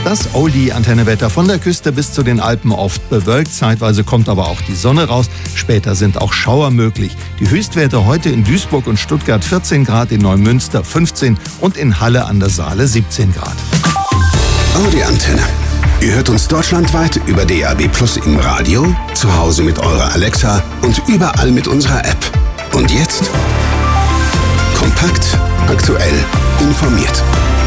Das Oldie-Antennewetter von der Küste bis zu den Alpen oft bewölkt. Zeitweise kommt aber auch die Sonne raus. Später sind auch Schauer möglich. Die Höchstwerte heute in Duisburg und Stuttgart 14 Grad, in Neumünster 15 und in Halle an der Saale 17 Grad. Audi-Antenne. Ihr hört uns deutschlandweit über DAB+ im Radio, zu Hause mit eurer Alexa und überall mit unserer App. Und jetzt kompakt, aktuell, informiert.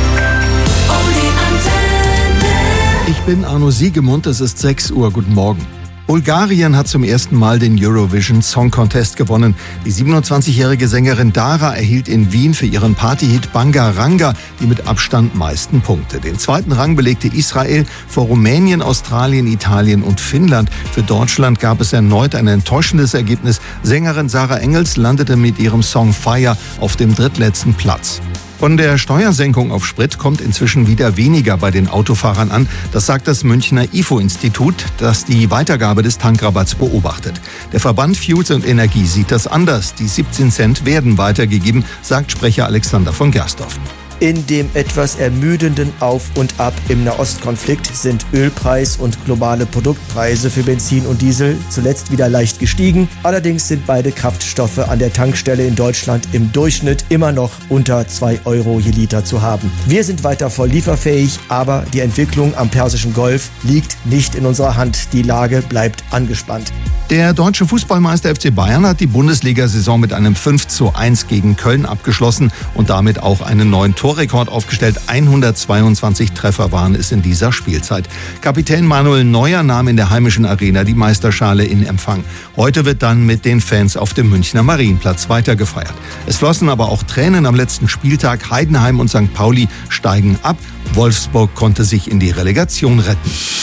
Ich bin Arno Siegemund, es ist 6 Uhr, guten Morgen. Bulgarien hat zum ersten Mal den Eurovision Song Contest gewonnen. Die 27-jährige Sängerin Dara erhielt in Wien für ihren Partyhit Banga Ranga die mit Abstand meisten Punkte. Den zweiten Rang belegte Israel vor Rumänien, Australien, Italien und Finnland. Für Deutschland gab es erneut ein enttäuschendes Ergebnis. Sängerin Sarah Engels landete mit ihrem Song Fire auf dem drittletzten Platz. Von der Steuersenkung auf Sprit kommt inzwischen wieder weniger bei den Autofahrern an. Das sagt das Münchner IFO-Institut, das die Weitergabe des Tankrabatts beobachtet. Der Verband Fuels und Energie sieht das anders. Die 17 Cent werden weitergegeben, sagt Sprecher Alexander von Gersdorf. In dem etwas ermüdenden Auf und Ab im Nahostkonflikt sind Ölpreis und globale Produktpreise für Benzin und Diesel zuletzt wieder leicht gestiegen. Allerdings sind beide Kraftstoffe an der Tankstelle in Deutschland im Durchschnitt immer noch unter 2 Euro je Liter zu haben. Wir sind weiter voll lieferfähig, aber die Entwicklung am Persischen Golf liegt nicht in unserer Hand. Die Lage bleibt angespannt. Der deutsche Fußballmeister FC Bayern hat die Bundesliga-Saison mit einem 5:1 gegen Köln abgeschlossen und damit auch einen neuen Torrekord aufgestellt. 122 Treffer waren es in dieser Spielzeit. Kapitän Manuel Neuer nahm in der heimischen Arena die Meisterschale in Empfang. Heute wird dann mit den Fans auf dem Münchner Marienplatz weitergefeiert. Es flossen aber auch Tränen am letzten Spieltag. Heidenheim und St. Pauli steigen ab. Wolfsburg konnte sich in die Relegation retten.